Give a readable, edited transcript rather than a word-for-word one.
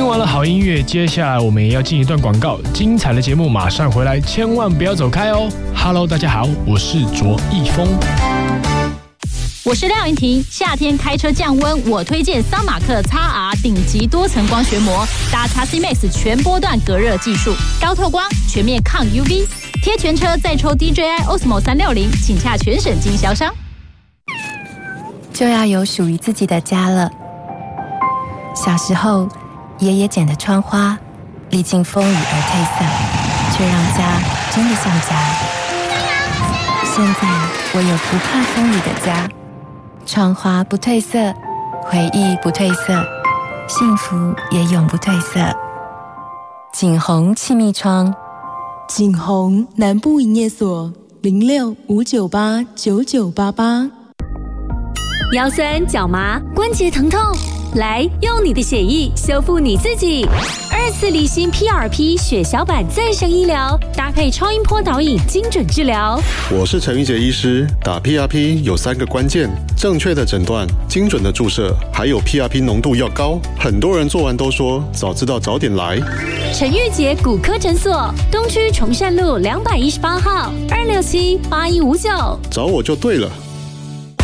听完了好音乐，接下来我们也要进一段广告，精彩的节目马上回来，千万不要走开哦。Hello， 大家好，我是卓一峰。 我是廖云婷，夏天开车降温，我推荐桑马克 XR 顶级多层光学膜，搭 XC-Max 全波段隔热技术，高透光，全面抗 UV， 贴全车再抽 DJI Osmo 360，请洽全省经销商。 就要有属于自己的家了。小时候，爷爷剪的窗花，历经风雨而褪色，却让家真的像家。现在我有不怕风雨的家，窗花不褪色，回忆不褪色，幸福也永不褪色。景宏气密窗， 景宏南部营业所06-598-9988。 腰酸脚麻关节疼痛，来用你的血液修复你自己。2次离心 PRP 血小板再生医疗，搭配超音波导引精准治疗。 我是陈玉杰医师，打 PRP 有3个关键：正确的诊断、精准的注射，还有 PRP 浓度要高。很多人做完都说早知道早点来。 陈玉杰骨科诊所，东区崇善路218号，2678159， 找我就对了。